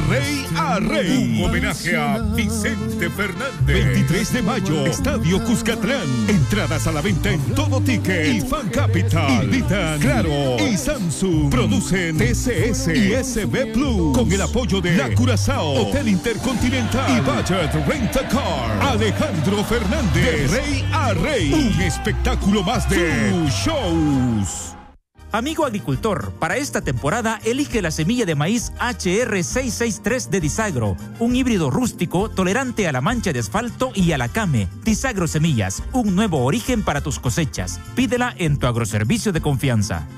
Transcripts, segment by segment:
Rey a Rey. Un homenaje a Vicente Fernández. 23 de mayo, Estadio Cuscatlán. Entradas a la venta en Todo Ticket y Fan Capital. Invitan Claro y Samsung. Producen TCS y SB Plus. Con el apoyo de La Curazao, Hotel Intercontinental y Budget Rent a Car. Alejandro Fernández. De Rey a Rey. Un espectáculo más de sus shows. Amigo agricultor, para esta temporada elige la semilla de maíz HR663 de Disagro, un híbrido rústico tolerante a la mancha de asfalto y a la came. Disagro Semillas, un nuevo origen para tus cosechas. Pídela en tu agroservicio de confianza.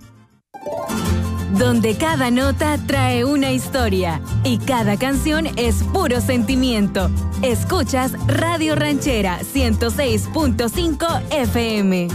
Donde cada nota trae una historia y cada canción es puro sentimiento. Escuchas Radio Ranchera 106.5 FM.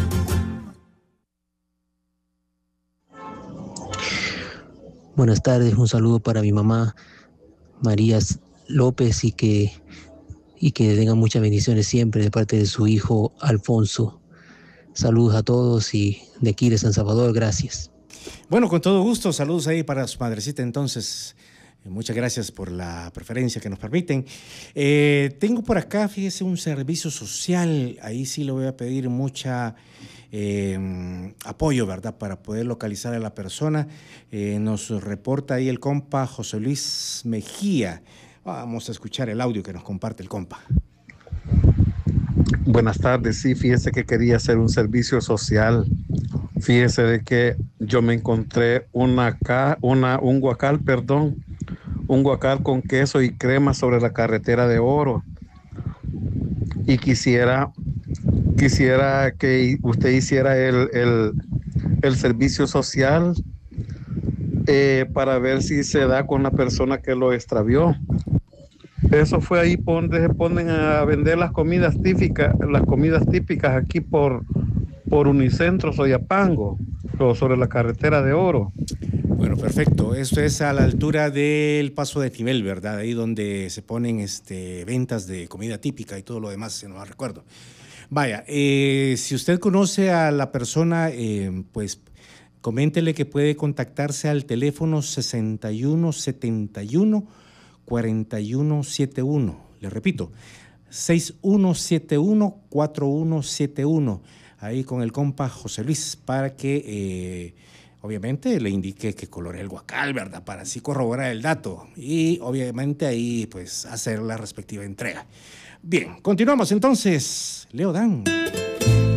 Buenas tardes, un saludo para mi mamá María López y que tengan muchas bendiciones siempre de parte de su hijo Alfonso. Saludos a todos y de aquí de San Salvador, gracias. Bueno, con todo gusto, saludos ahí para su madrecita entonces. Muchas gracias por la preferencia que nos permiten. Tengo por acá, fíjese, un servicio social. Ahí sí le voy a pedir mucha apoyo, ¿verdad? Para poder localizar a la persona. Nos reporta ahí el compa José Luis Mejía. Vamos a escuchar el audio que nos comparte el compa. Buenas tardes, sí, fíjese que quería hacer un servicio social. Fíjese de que yo me encontré un guacal con queso y crema sobre la carretera de Oro. Y quisiera que usted hiciera el servicio social para ver si se da con la persona que lo extravió. Eso fue ahí donde se ponen a vender las comidas típicas aquí por Unicentro, Soyapango, sobre la carretera de Oro. Bueno, perfecto. Esto es a la altura del Paso de Timel, ¿verdad? Ahí donde se ponen ventas de comida típica y todo lo demás, si no me recuerdo. Vaya, si usted conoce a la persona, pues coméntele que puede contactarse al teléfono 6171-4171. Le repito, 6171-4171. Ahí con el compa José Luis para que obviamente le indique qué color es el guacal, ¿verdad? Para así corroborar el dato y obviamente ahí pues hacer la respectiva entrega. Bien, continuamos entonces. Leo Dan.